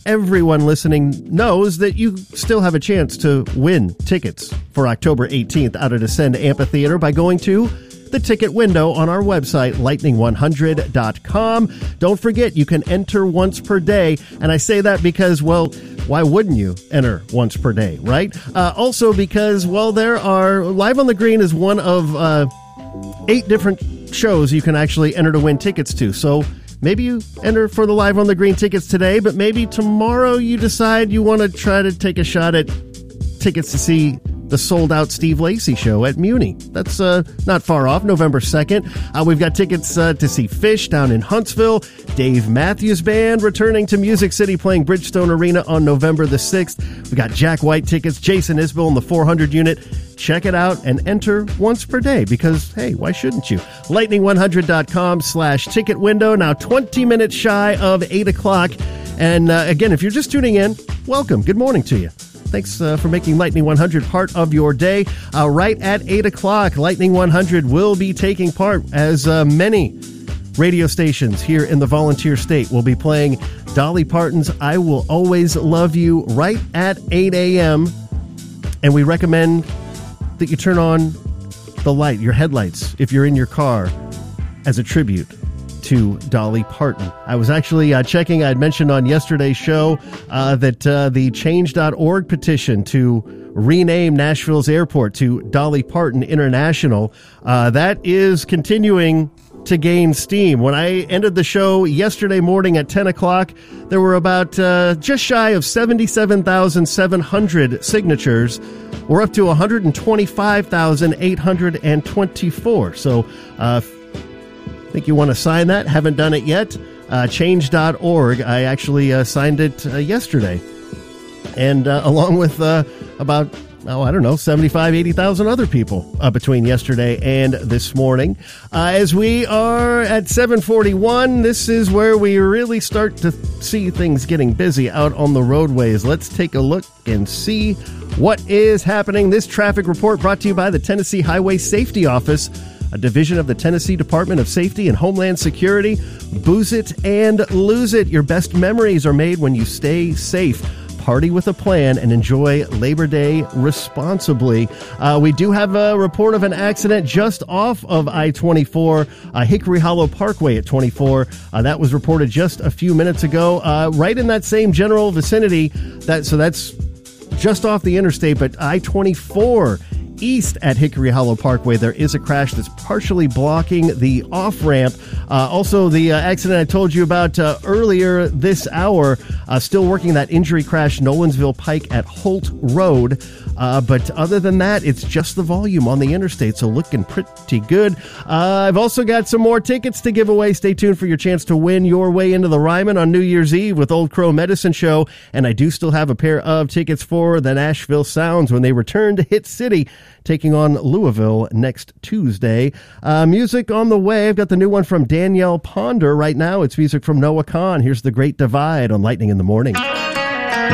everyone listening knows that you still have a chance to win tickets for October 18th out at Ascend Amphitheater by going to the ticket window on our website, lightning100.com. Don't forget, you can enter once per day. And I say that because, well, why wouldn't you enter once per day, right? Also because, well, there are Live on the Green is one of 8 different shows you can actually enter to win tickets to. So maybe you enter for the Live on the Green tickets today, but maybe tomorrow you decide you want to try to take a shot at tickets to see the sold-out Steve Lacy show at Muni. That's not far off, November 2nd. We've got tickets to see Fish down in Huntsville. Dave Matthews Band returning to Music City playing Bridgestone Arena on November the 6th. We got Jack White tickets, Jason Isbell in the 400 unit. Check it out and enter once per day because, hey, why shouldn't you? Lightning100.com/ticket window. Now 20 minutes shy of 8 o'clock. And again, if you're just tuning in, welcome. Good morning to you. Thanks for making Lightning 100 part of your day. Right at 8 o'clock, Lightning 100 will be taking part as many radio stations here in the Volunteer State will be playing Dolly Parton's I Will Always Love You right at 8 a.m. And we recommend that you turn on the light, your headlights, if you're in your car, as a tribute to Dolly Parton. I was actually checking, I had mentioned on yesterday's show that the change.org petition to rename Nashville's airport to Dolly Parton International, that is continuing to gain steam. When I ended the show yesterday morning at 10 o'clock, there were about just shy of 77,700 signatures. We're up to 125,824. So, I think you want to sign that. Haven't done it yet. Change.org. I actually signed it yesterday. And along with about, 75, 80,000 other people between yesterday and this morning. As we are at 7:41, this is where we really start to see things getting busy out on the roadways. Let's take a look and see what is happening. This traffic report brought to you by the Tennessee Highway Safety Office, a division of the Tennessee Department of Safety and Homeland Security. Booze it and lose it. Your best memories are made when you stay safe. Party with a plan and enjoy Labor Day responsibly. We do have a report of an accident just off of I-24, Hickory Hollow Parkway at 24. That was reported just a few minutes ago, right in that same general vicinity. So that's just off the interstate, but I-24 east at Hickory Hollow Parkway, there is a crash that's partially blocking the off-ramp. Also, the accident I told you about earlier this hour, still working that injury crash, Nolensville Pike at Holt Road. But other than that, it's just the volume on the interstate, so looking pretty good. I've also got some more tickets to give away. Stay tuned for your chance to win your way into the Ryman on New Year's Eve with Old Crow Medicine Show. And I do still have a pair of tickets for the Nashville Sounds when they return to Hit City, taking on Louisville next Tuesday. Music on the way. I've got the new one from Danielle Ponder right now. It's music from Noah Kahan. Here's The Great Divide on Lightning in the Morning.